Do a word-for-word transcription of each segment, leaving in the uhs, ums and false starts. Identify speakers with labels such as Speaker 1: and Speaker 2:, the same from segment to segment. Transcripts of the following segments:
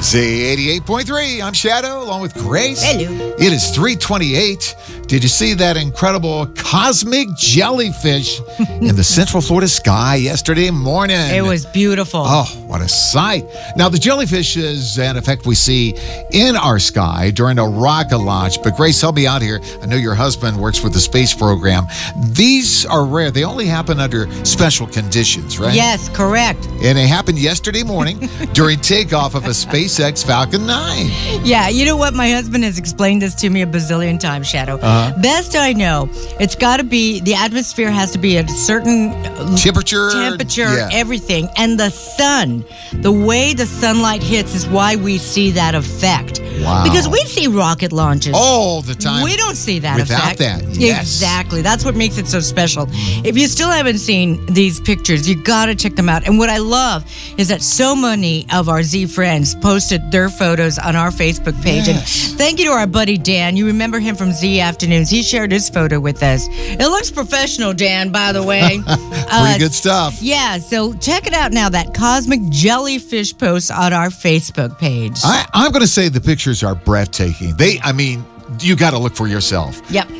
Speaker 1: Z eighty-eight point three, I'm Shadow, along with Grace.
Speaker 2: Hello.
Speaker 1: It is three twenty-eight. Did you see that incredible cosmic jellyfish in the Central Florida sky yesterday morning?
Speaker 2: It was beautiful.
Speaker 1: Oh, what a sight. Now, the jellyfish is an effect we see in our sky during a rocket launch. But Grace, help me out here. I know your husband works with the space program. These are rare. They only happen under special conditions, right?
Speaker 2: Yes, correct.
Speaker 1: And it happened yesterday morning during takeoff of a SpaceX Falcon nine.
Speaker 2: Yeah, you know what? My husband has explained this to me a bazillion times, Shadow. Uh-huh. Best I know, it's got to be, the atmosphere has to be at a certain
Speaker 1: temperature,
Speaker 2: temperature,
Speaker 1: yeah.
Speaker 2: everything. And the sun, the way the sunlight hits is why we see that effect.
Speaker 1: Wow.
Speaker 2: Because we see rocket launches
Speaker 1: all the time.
Speaker 2: We don't see that
Speaker 1: without
Speaker 2: effect.
Speaker 1: that. Yes.
Speaker 2: Exactly. That's what makes it so special. If you still haven't seen these pictures, you got to check them out. And what I love is that so many of our Z friends posted their photos on our Facebook page.
Speaker 1: Yes.
Speaker 2: And thank you to our buddy Dan. You remember him from Z Afternoons. He shared his photo with us. It looks professional, Dan, by the way.
Speaker 1: Pretty
Speaker 2: uh,
Speaker 1: good stuff.
Speaker 2: Yeah, so check it out now, that cosmic jellyfish post on our Facebook page.
Speaker 1: I, I'm going to say the pictures are breathtaking. They, I mean, you got to look for yourself.
Speaker 2: Yep.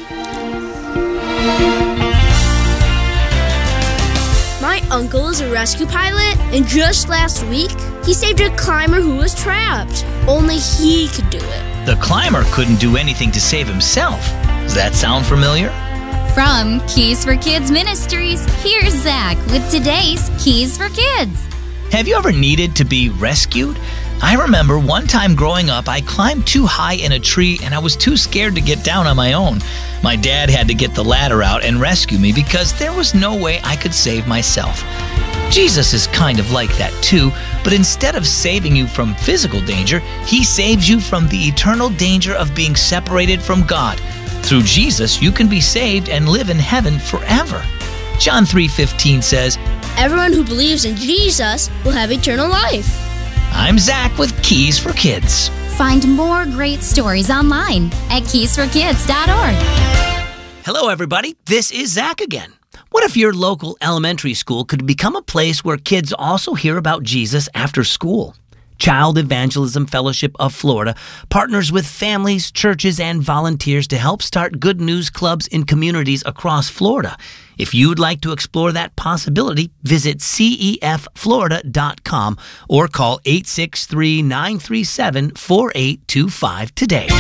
Speaker 3: My uncle is a rescue pilot, and just last week, he saved a climber who was trapped. Only he could do it.
Speaker 4: The climber couldn't do anything to save himself. Does that sound familiar?
Speaker 5: From Keys for Kids Ministries, here's Zach with today's Keys for Kids.
Speaker 4: Have you ever needed to be rescued? I remember one time growing up, I climbed too high in a tree and I was too scared to get down on my own. My dad had to get the ladder out and rescue me because there was no way I could save myself. Jesus is kind of like that too, but instead of saving you from physical danger, he saves you from the eternal danger of being separated from God. Through Jesus, you can be saved and live in heaven forever. John three fifteen says,
Speaker 3: "Everyone who believes in Jesus will have eternal life."
Speaker 4: I'm Zach with Keys for Kids.
Speaker 5: Find more great stories online at keys for kids dot org.
Speaker 6: Hello, everybody. This is Zach again. What if your local elementary school could become a place where kids also hear about Jesus after school? Child Evangelism Fellowship of Florida partners with families, churches, and volunteers to help start good news clubs in communities across Florida. If you'd like to explore that possibility, visit C E F Florida dot com or call eight six three, nine three seven, four eight two five today.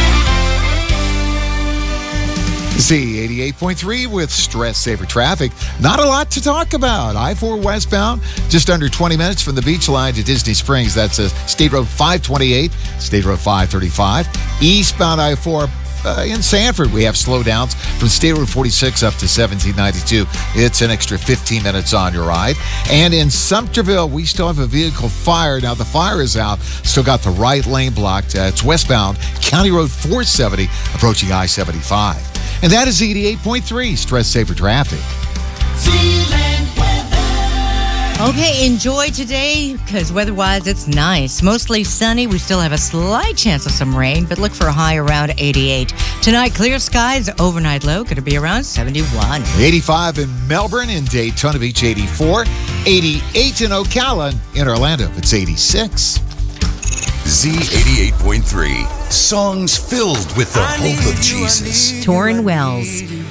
Speaker 1: Z eighty-eight point three with Stress Saver Traffic. Not a lot to talk about. I four westbound, just under twenty minutes from the beach line to Disney Springs. That's a State Road five twenty-eight, State Road five thirty-five. Eastbound I four uh, in Sanford, we have slowdowns from State Road forty-six up to seventeen ninety-two. It's an extra fifteen minutes on your ride. And in Sumterville, we still have a vehicle fire. Now, the fire is out. Still got the right lane blocked. Uh, it's westbound, County Road four seventy, approaching I seventy-five. And that is eighty-eight point three, Stress Saver Traffic.
Speaker 2: Okay, enjoy today, because weather-wise, it's nice. Mostly sunny. We still have a slight chance of some rain, but look for a high around eighty-eight. Tonight, clear skies, overnight low, going to be around seventy-one.
Speaker 1: eighty-five in Melbourne, in Daytona Beach, eighty-four. eighty-eight in Ocala. In Orlando, it's eighty-six.
Speaker 7: Z eighty-eight point three. Songs filled with the hope of Jesus.
Speaker 2: Torrin Wells.